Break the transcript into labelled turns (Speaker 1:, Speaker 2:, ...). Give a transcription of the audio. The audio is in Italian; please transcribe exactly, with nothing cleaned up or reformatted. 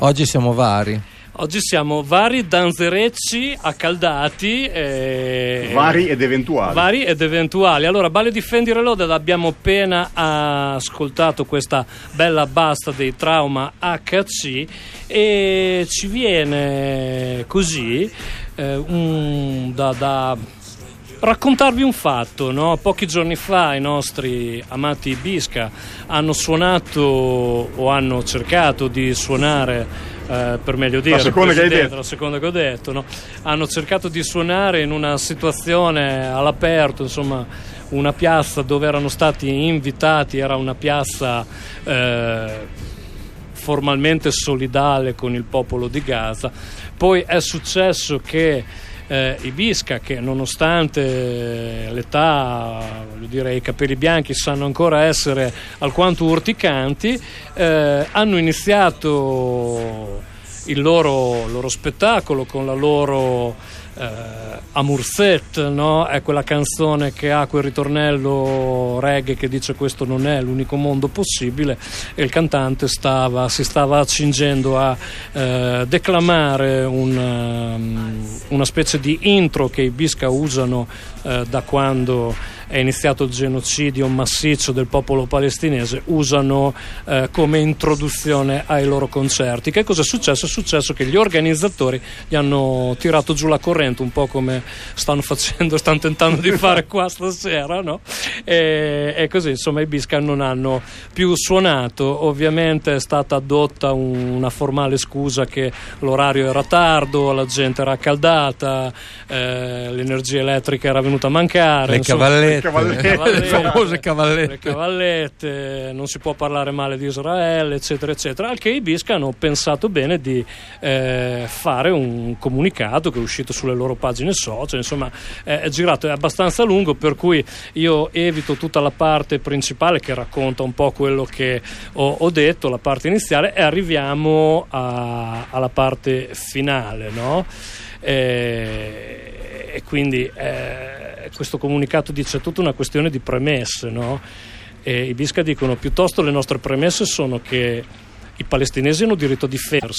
Speaker 1: Oggi siamo vari.
Speaker 2: Oggi siamo vari, danzerecci, accaldati, eh,
Speaker 3: vari ed eventuali.
Speaker 2: Vari ed eventuali. Allora, Balle di Fendi Reloaded, abbiamo appena ascoltato questa bella basta dei Trauma acca ci e ci viene così eh, un, da, da raccontarvi un fatto, no? Pochi giorni fa i nostri amati Ibisca hanno suonato o hanno cercato di suonare, eh, per meglio dire,
Speaker 3: la seconda che hai detto,
Speaker 2: la seconda che ho detto, no? Hanno cercato di suonare in una situazione all'aperto, insomma, una piazza dove erano stati invitati, era una piazza eh, formalmente solidale con il popolo di Gaza. Poi è successo che Eh, Ibisca, che nonostante l'età, voglio dire, i capelli bianchi sanno ancora essere alquanto urticanti, eh, hanno iniziato il loro, loro spettacolo con la loro eh, Amourset, no? È quella canzone che ha quel ritornello reggae che dice questo non è l'unico mondo possibile, e il cantante stava, si stava accingendo a eh, declamare una, una specie di intro che i Ibisca usano eh, da quando è iniziato il genocidio massiccio del popolo palestinese, usano eh, come introduzione ai loro concerti. Che cosa è successo? È successo che gli organizzatori gli hanno tirato giù la corrente, un po' come stanno facendo, stanno tentando di fare qua stasera, no? E, e così, insomma, i Ibisca non hanno più suonato. Ovviamente è stata addotta un, una formale scusa che l'orario era tardo, la gente era accaldata, eh, l'energia elettrica era venuta a mancare,
Speaker 1: le
Speaker 2: insomma,
Speaker 1: cavallette,
Speaker 2: le cavallette,
Speaker 1: le famose cavallette.
Speaker 2: le cavallette, non si può parlare male di Israele, eccetera eccetera. Al che i Ibisca hanno pensato bene di eh, fare un comunicato che è uscito sulle loro pagine social, insomma è, è girato, è abbastanza lungo, per cui io evito tutta la parte principale che racconta un po' quello che ho, ho detto, la parte iniziale, e arriviamo a, alla parte finale, no? E, e quindi eh, questo comunicato dice tutta una questione di premesse, no? E i Ibisca dicono: piuttosto le nostre premesse sono che i palestinesi hanno diritto a difendersi,